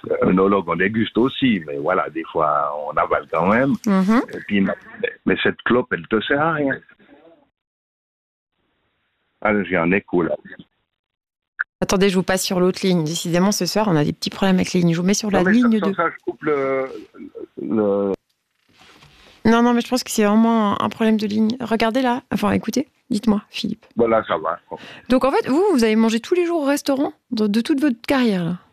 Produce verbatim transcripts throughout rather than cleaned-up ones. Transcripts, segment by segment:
œnologue, on déguste aussi, mais voilà, des fois, on avale quand même. Mm-hmm. Et puis, il m'a dit, mais cette clope, elle te sert à rien. Ah, j'ai un écho, là. Attendez, je vous passe sur l'autre ligne. Décidément, ce soir, on a des petits problèmes avec les lignes. Je vous mets sur la Non, mais ligne sans deux. ça, je coupe le, le... Non, non, mais je pense que c'est vraiment un problème de ligne. Regardez là. Enfin, écoutez, dites-moi, Philippe. Voilà, ça va. Donc, en fait, vous, vous avez mangé tous les jours au restaurant de, de toute votre carrière, là.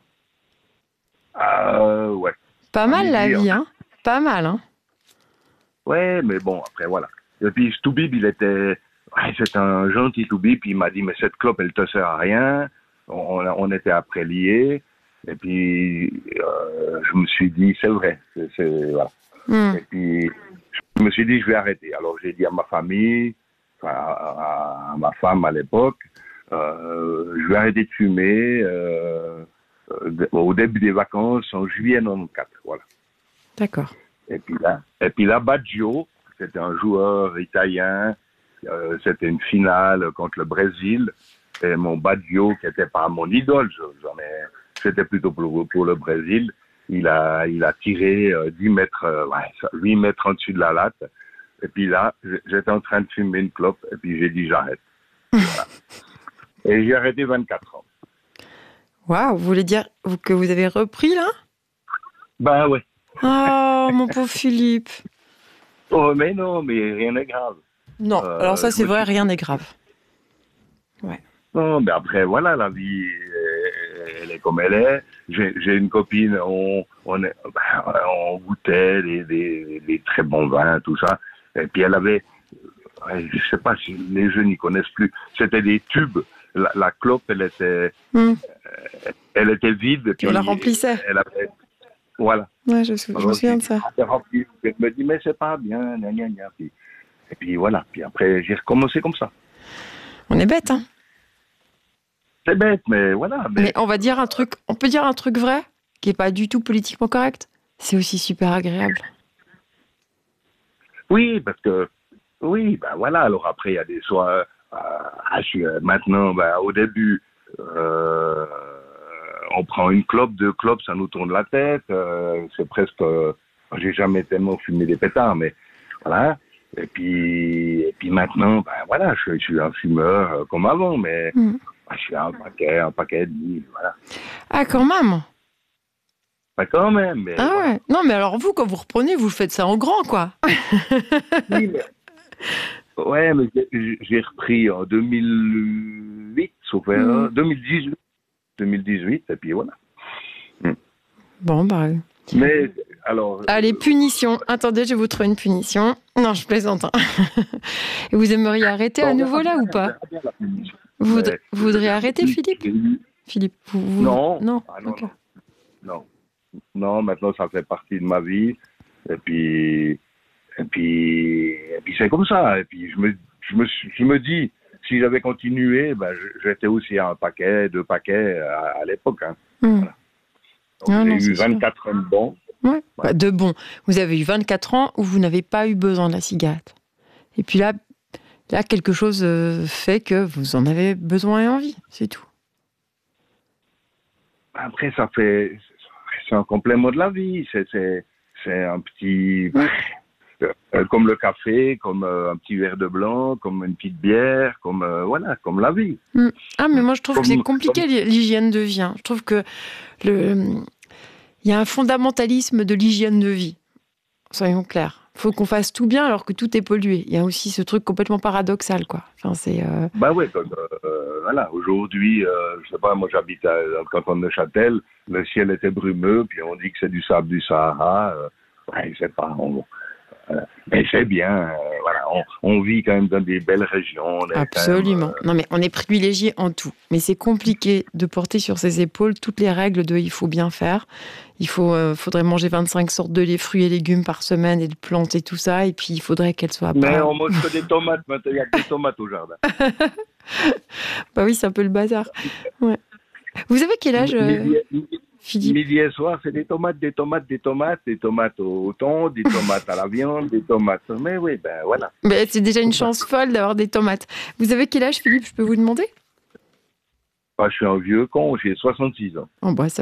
Euh, ouais. Pas À mal, la midi, vie, en hein. Pas mal, hein. Ouais, mais bon, après, voilà. Et puis, Stoubib, il était... Ouais, c'est un gentil Toubib, puis il m'a dit, mais cette clope, elle te sert à rien. On, on était après liés. Et puis, euh, je me suis dit, c'est vrai. C'est, c'est, voilà. Mm. Et puis, je me suis dit, je vais arrêter. Alors, j'ai dit à ma famille, enfin, à, à ma femme à l'époque, euh, je vais arrêter de fumer euh, euh, au début des vacances, en juillet quatre-vingt-quatorze. Voilà. D'accord. Et puis là, et puis là, Baggio, c'était un joueur italien. Euh, c'était une finale contre le Brésil. Et mon Baggio, qui n'était pas mon idole, j'en ai, c'était plutôt pour, pour le Brésil. Il a, il a tiré euh, dix mètres, euh, ouais, huit mètres en dessus de la latte. Et puis là, j'étais en train de fumer une clope. Et puis j'ai dit, j'arrête. Voilà. Et j'ai arrêté vingt-quatre ans. Waouh, vous voulez dire que vous avez repris, là? Ben ouais. Oh, mon pauvre Philippe. Oh, mais non, mais rien n'est grave. Non, euh, alors ça, c'est vrai, suis... rien n'est grave. Ouais. Non, mais après, voilà, la vie, elle est comme elle est. J'ai, j'ai une copine, on, on, est, ben, on goûtait des, des, des très bons vins, tout ça. Et puis elle avait, je sais pas si les jeunes n'y connaissent plus, c'était des tubes. La, la clope, elle était, mm. elle était vide. Puis on la remplissait. Elle avait, voilà. Ouais, je, je me souviens de ça. Elle me dit, mais c'est pas bien, gna, gna, gna. Puis, et puis voilà. Puis après, j'ai recommencé comme ça. On est bête, hein? C'est bête, mais voilà. Mais... mais on va dire un truc, on peut dire un truc vrai, qui est pas du tout politiquement correct. C'est aussi super agréable. Oui, parce que, oui, ben voilà. Alors après, il y a des soirs, euh, je suis, euh, maintenant, ben, au début, euh, on prend une clope, deux clopes, ça nous tourne la tête. Euh, c'est presque, euh, j'ai jamais tellement fumé des pétards, mais voilà. Et puis, et puis maintenant, ben voilà, je, je suis un fumeur euh, comme avant, mais mm. ben, je suis un paquet, un paquet de nuit, voilà. Ah, quand même. Ben quand même. Mais ah voilà. ouais. Non, mais alors vous, quand vous reprenez, vous faites ça en grand, quoi. oui, mais... Ouais, mais j'ai, j'ai repris en deux mille huit, sauf mm. deux mille dix-huit. deux mille dix-huit, et puis voilà. Mm. Bon, bah... Mais, alors... Allez, punition. Attendez, je vais vous trouver une punition. Non, je plaisante. Hein. Et vous aimeriez arrêter à nouveau là ou pas? Vous, voudrez, vous voudriez arrêter, Philippe? Philippe, vous... vous... Non. Non, ah, non, okay. non. Non, maintenant, ça fait partie de ma vie. Et puis... Et puis... Et puis, c'est comme ça. Et puis, je me, je me, je me dis... Si j'avais continué, ben, j'étais aussi à un paquet, deux paquets à, à l'époque. Hein. Mmh. Voilà. Ah, j'ai non, eu vingt-quatre sûr. Ans de bons. Ouais. Ouais. Bah, de bons. Vous avez eu vingt-quatre ans où vous n'avez pas eu besoin de la cigarette. Et puis là, là quelque chose fait que vous en avez besoin et envie. C'est tout. Après, ça fait... C'est un complément de la vie. C'est, c'est, c'est un petit... Ouais. Euh, comme le café, comme euh, un petit verre de blanc, comme une petite bière, comme euh, voilà, comme la vie. Mmh. Ah, mais moi je trouve comme, que c'est compliqué comme... l'hygiène de vie. Hein. Je trouve que le, il y a un fondamentalisme de l'hygiène de vie. Soyons clairs. Il faut qu'on fasse tout bien alors que tout est pollué. Il y a aussi ce truc complètement paradoxal, quoi. Enfin, c'est. Euh... Bah ouais, comme, euh, voilà. Aujourd'hui, euh, je sais pas, moi j'habite à, dans le canton de Neuchâtel, le ciel était brumeux, puis on dit que c'est du sable du Sahara. Euh, ouais, je sais pas. On... Mais c'est bien, euh, voilà, on, on vit quand même dans des belles régions. Absolument. Même, euh... Non, mais on est privilégié en tout. Mais c'est compliqué de porter sur ses épaules toutes les règles de il faut bien faire. Il faut, euh, faudrait manger vingt-cinq sortes de fruits et légumes par semaine et de plantes et tout ça. Et puis il faudrait qu'elles soient. Mais pas... on mange que des tomates maintenant. Il y a que des tomates au jardin. Bah oui, c'est un peu le bazar. Ouais. Vous avez quel âge euh... Philippe. Midi et soir, c'est des tomates, des tomates, des tomates, des tomates au thon, des tomates à la viande, des tomates. Mais oui, ben voilà. Ben, c'est déjà une chance folle d'avoir des tomates. Vous avez quel âge, Philippe, je peux vous demander? Ah, je suis un vieux con, j'ai soixante-six ans. Oh, bah, ça